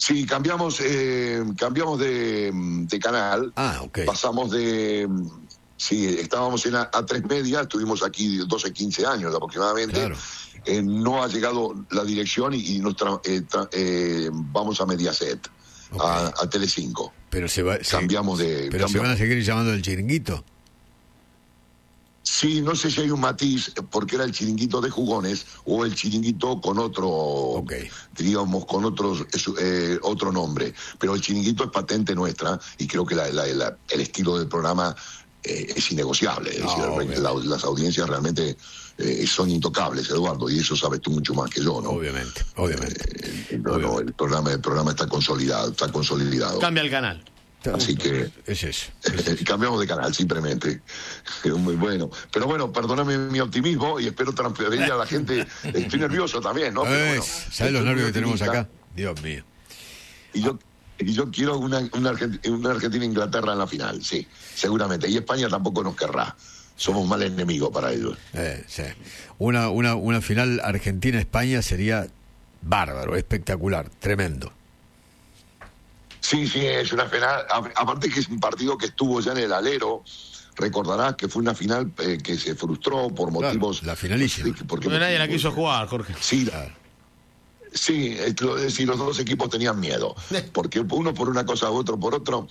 Sí, cambiamos de canal. Ok. Pasamos de... Sí, estábamos en A3 Media, estuvimos aquí 12, 15 años aproximadamente. Claro. No ha llegado la dirección y vamos a Mediaset, Okay. a Telecinco. Pero se van a seguir llamando El Chiringuito. Sí, no sé si hay un matiz, porque era el Chiringuito de Jugones o el Chiringuito con otro, digamos, con otro nombre. Pero el Chiringuito es patente nuestra y creo que el estilo del programa es innegociable. Es decir, las audiencias realmente son intocables, Eduardo, y eso sabes tú mucho más que yo, ¿no? Obviamente. El programa está consolidado. Cambia el canal. Así que es eso. Cambiamos de canal simplemente. Muy bueno. Pero bueno, perdóname mi optimismo y espero transferir a la gente. Estoy nervioso también, ¿no? ¿Sabes los nervios que tenemos acá? Dios mío. Y yo quiero una Argentina-Inglaterra en la final, sí, seguramente. Y España tampoco nos querrá. Somos mal enemigos para ellos. Sí. Una final Argentina-España sería bárbaro, espectacular, tremendo. Sí, es una final. Aparte que es un partido que estuvo ya en el alero. Recordarás que fue una final que se frustró por motivos... La finalísima. Porque nadie la quiso jugar, Jorge. Sí, sí, es decir, los dos equipos tenían miedo. Porque uno por una cosa, otro por otro.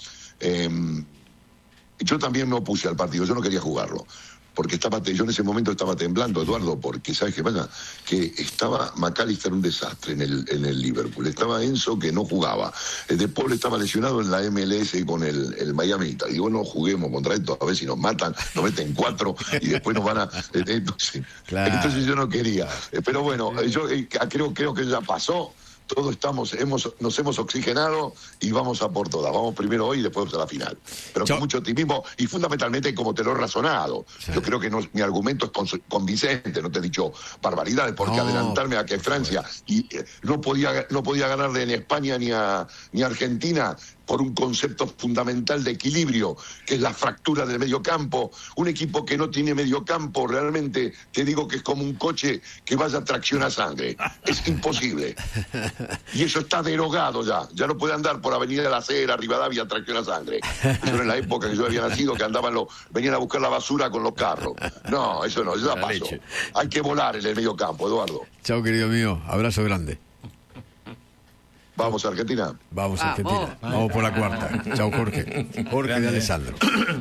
Yo también me opuse al partido, yo no quería jugarlo. Porque yo en ese momento estaba temblando, Eduardo, porque ¿sabes qué pasa? Que estaba McAllister un desastre en el Liverpool, estaba Enzo que no jugaba, De Paul estaba lesionado en la MLS con el Miami, y digo, no juguemos contra esto, a ver si nos matan, nos meten 4 y después nos van a... Entonces yo no quería, pero bueno, yo creo que ya pasó. Todos nos hemos oxigenado y vamos a por todas. Vamos primero hoy y después a la final. Pero con mucho optimismo y fundamentalmente como te lo he razonado. Sí. Yo creo que mi argumento es convincente, no te he dicho barbaridades, porque adelantarme a que Francia no podía ganarle en España ni a Argentina por un concepto fundamental de equilibrio, que es la fractura del mediocampo. Un equipo que no tiene mediocampo, realmente te digo que es como un coche que vaya a tracción a sangre. Es imposible. Y eso está derogado ya. Ya no puede andar por Avenida de la Cera, Rivadavia, tracción a sangre. Eso era en la época que yo había nacido, que venían a buscar la basura con los carros. No, eso ya pasó. Hay que volar en el mediocampo, Eduardo. Chao, querido mío. Abrazo grande. Vamos a Argentina. Vamos a Argentina. Vamos por la cuarta. Chao, Jorge. Jorge de Alessandro.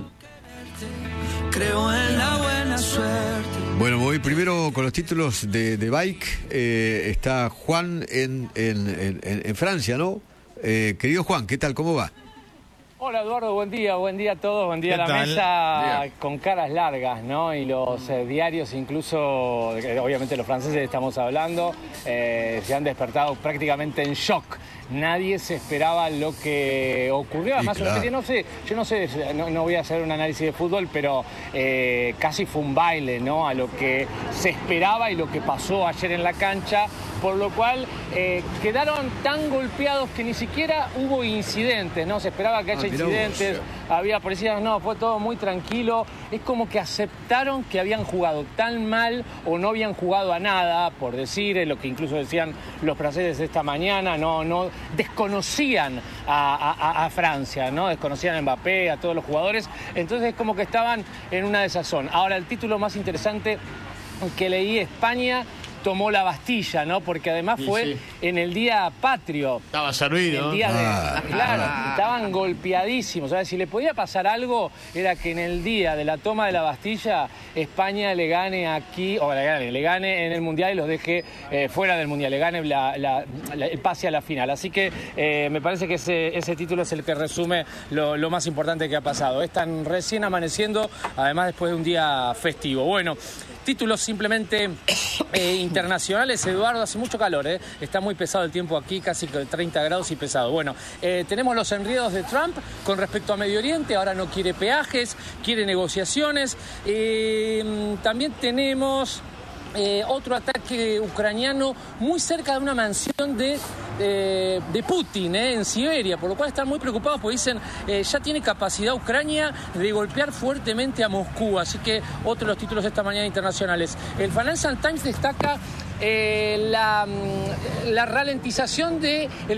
Creo en la buena suerte. Bueno, voy primero con los títulos de Bike. Está Juan en Francia, ¿no? Querido Juan, ¿qué tal? ¿Cómo va? Hola Eduardo, buen día a todos, buen día a la mesa. Con caras largas, ¿no? Y los diarios, incluso, obviamente los franceses estamos hablando, se han despertado prácticamente en shock. Nadie se esperaba lo que ocurrió. Además, claro. Yo no sé, no voy a hacer un análisis de fútbol, pero casi fue un baile, ¿no? A lo que se esperaba y lo que pasó ayer en la cancha, por lo cual quedaron tan golpeados que ni siquiera hubo incidentes, ¿no? Se esperaba que haya incidentes, había policías, no, fue todo muy tranquilo. Es como que aceptaron que habían jugado tan mal o no habían jugado a nada, por decir, lo que incluso decían los franceses esta mañana, no desconocían a Francia, ¿no? Desconocían a Mbappé, a todos los jugadores, entonces es como que estaban en una desazón. Ahora, el título más interesante que leí, España tomó la Bastilla, ¿no? Porque además fue en el día patrio. Estaba servido. Claro, estaban golpeadísimos. O sea, si le podía pasar algo, era que en el día de la toma de la Bastilla, España le gane aquí, o le gane en el Mundial y los deje fuera del Mundial, le gane el pase a la final. Así que me parece que ese título es el que resume lo más importante que ha pasado. Están recién amaneciendo, además después de un día festivo. Bueno, títulos simplemente internacionales, Eduardo, hace mucho calor, está muy pesado el tiempo aquí, casi 30 grados y pesado. Bueno, tenemos los enredos de Trump con respecto a Medio Oriente, ahora no quiere peajes, quiere negociaciones. También tenemos otro ataque ucraniano muy cerca de una mansión de Putin, en Siberia, por lo cual están muy preocupados porque dicen ya tiene capacidad Ucrania de golpear fuertemente a Moscú, así que otro de los títulos esta mañana internacionales. El Financial Times destaca la ralentización de